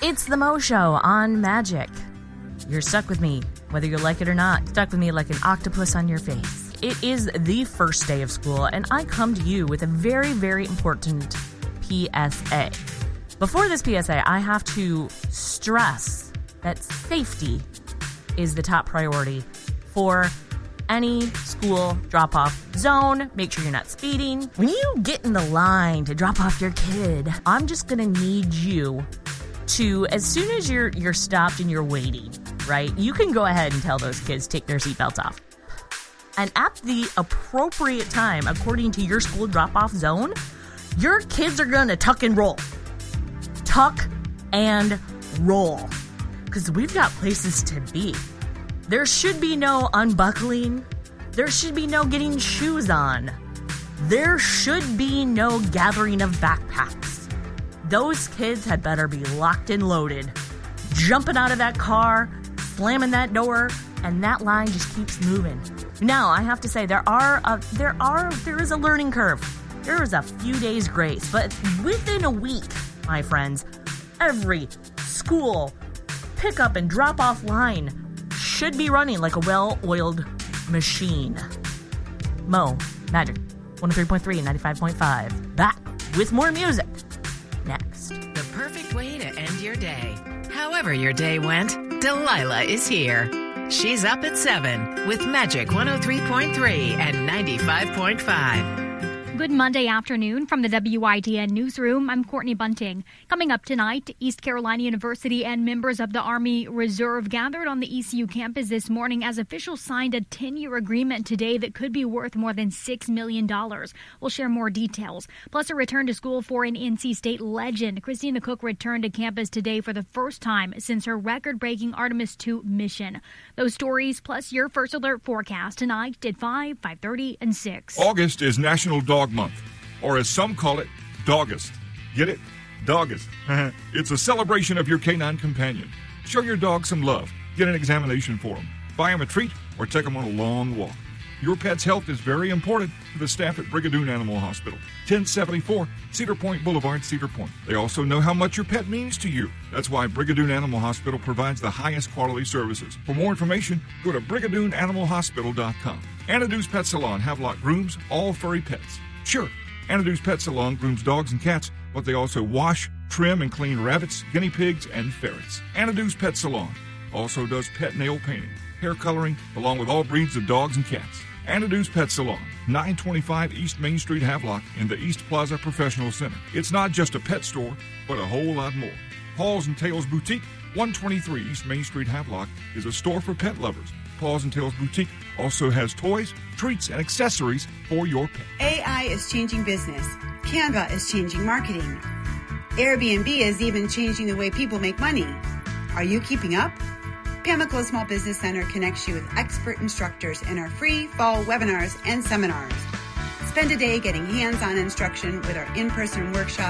It's the Mo Show on Magic. You're stuck with me, whether you like it or not. Stuck with me like an octopus on your face. It is the first day of school, and I come to you with a very, very important PSA. Before this PSA, I have to stress that safety is the top priority for any school drop-off zone. Make sure you're not speeding. When you get in the line to drop off your kid, I'm just going to need you to, as soon as you're stopped and you're waiting, right, you can go ahead and tell those kids take their seatbelts off. And at the appropriate time, according to your school drop-off zone, your kids are going to tuck and roll. Tuck and roll. Because we've got places to be. There should be no unbuckling. There should be no getting shoes on. There should be no gathering of backpacks. Those kids had better be locked and loaded, jumping out of that car, slamming that door, and that line just keeps moving. Now, I have to say, there is a learning curve. There is a few days grace, but within a week, my friends, every school pickup and drop-off line should be running like a well-oiled machine. Mo, Magic, 103.3 and 95.5. Back with more music next. The perfect way to end your day. However your day went, Delilah is here. She's up at 7 with Magic 103.3 and 95.5. Good Monday afternoon from the WIDN Newsroom. I'm Courtney Bunting. Coming up tonight, East Carolina University and members of the Army Reserve gathered on the ECU campus this morning as officials signed a 10-year agreement today that could be worth more than $6 million. We'll share more details. Plus, a return to school for an NC State legend. Christina Cook returned to campus today for the first time since her record-breaking Artemis II mission. Those stories, plus your First Alert forecast tonight at 5, 5:30, and 6. August is National Dog Month, or as some call it, Dogust. Get it? Dogust. It's a celebration of your canine companion. Show your dog some love. Get an examination for him. Buy him a treat or take him on a long walk. Your pet's health is very important to the staff at Brigadoon Animal Hospital, 1074 Cedar Point Boulevard, Cedar Point. They also know how much your pet means to you. That's why Brigadoon Animal Hospital provides the highest quality services. For more information, go to brigadoonanimalhospital.com. Anadu's Pet Salon Havelock grooms all furry pets. Sure, Anadu's Pet Salon grooms dogs and cats, but they also wash, trim, and clean rabbits, guinea pigs, and ferrets. Anadu's Pet Salon also does pet nail painting, hair coloring, along with all breeds of dogs and cats. Anadu's Pet Salon, 925 East Main Street, Havelock, in the East Plaza Professional Center. It's not just a pet store, but a whole lot more. Paws and Tails Boutique, 123 East Main Street, Havelock, is a store for pet lovers. Paws and Tails Boutique also has toys, treats, and accessories for your pet. AI is changing business. Canva is changing marketing. Airbnb is even changing the way people make money. Are you keeping up? Pamlico Small Business Center connects you with expert instructors in our free fall webinars and seminars. Spend a day getting hands-on instruction with our in-person workshop,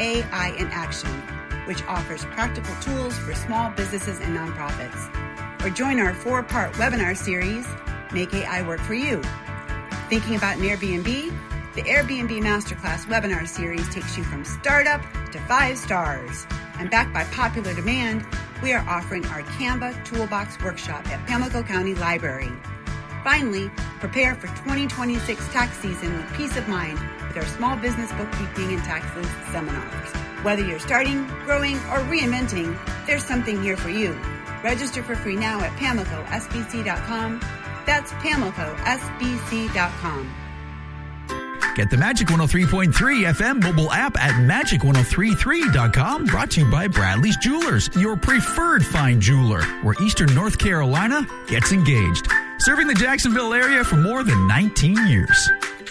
AI in Action, which offers practical tools for small businesses and nonprofits. Or join our 4-part webinar series, Make AI Work for You. Thinking about an Airbnb? The Airbnb Masterclass webinar series takes you from startup to 5 stars. And backed by popular demand, we are offering our Canva Toolbox workshop at Pamlico County Library. Finally, prepare for 2026 tax season with peace of mind with our small business bookkeeping and taxes seminars. Whether you're starting, growing, or reinventing, there's something here for you. Register for free now at PamlicoSBC.com. That's PamlicoSBC.com. Get the Magic 103.3 FM mobile app at Magic1033.com. Brought to you by Bradley's Jewelers, your preferred fine jeweler, where Eastern North Carolina gets engaged. Serving the Jacksonville area for more than 19 years.